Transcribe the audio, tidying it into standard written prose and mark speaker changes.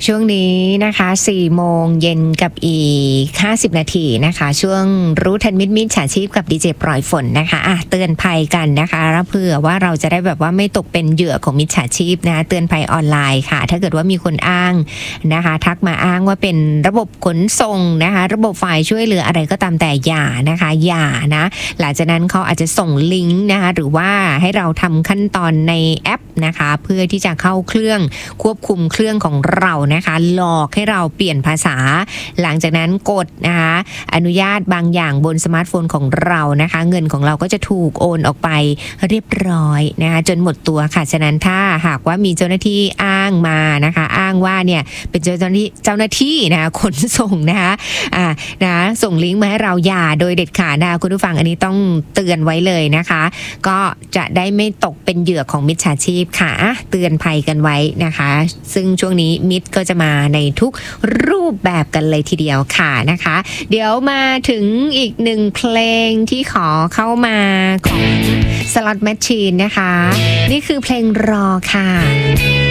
Speaker 1: ช่วงนี้นะคะ4โมงเย็นกับอีก50นาทีนะคะช่วงรู้ทันมิตรฉาชีพกับดีเจปล่อยฝนนะคะเตือนภัยกันนะคะแล้วเผื่อว่าเราจะได้แบบว่าไม่ตกเป็นเหยื่อของมิจฉาชีพนะเตือนภัยออนไลน์ค่ะถ้าเกิดว่ามีคนอ้างนะคะทักมาอ้างว่าเป็นระบบขนส่งนะคะระบบฝ่ายช่วยเหลืออะไรก็ตามแต่อย่านะคะอย่านะหลังจากนั้นเขาอาจจะส่งลิงก์นะคะหรือว่าให้เราทำขั้นตอนในแอปนะคะเพื่อที่จะเข้าเครื่องควบคุมเครื่องของเรานะคะหลอกให้เราเปลี่ยนภาษาหลังจากนั้นกดนะคะอนุญาตบางอย่างบนสมาร์ทโฟนของเรานะคะเงินของเราก็จะถูกโอนออกไปเรียบร้อยนะคะจนหมดตัวค่ะฉะนั้นถ้าหากว่ามีเจ้าหน้าที่อ้างมานะคะอ้างว่าเนี่ยเป็นเจ้าหน้าที่นะคะขนส่งนะคะส่งลิงก์มาให้เราอย่าโดยเด็ดขาดนะคะคุณผู้ฟังอันนี้ต้องเตือนไว้เลยนะคะก็จะได้ไม่ตกเป็นเหยื่อของมิจฉาชีพค่ะเตือนภัยกันไว้นะคะซึ่งช่วงนี้มิตรก็จะมาในทุกรูปแบบกันเลยทีเดียวค่ะนะคะเดี๋ยวมาถึงอีกหนึ่งเพลงที่ขอเข้ามาของ Slot Machine นะคะนี่คือเพลงรอค่ะ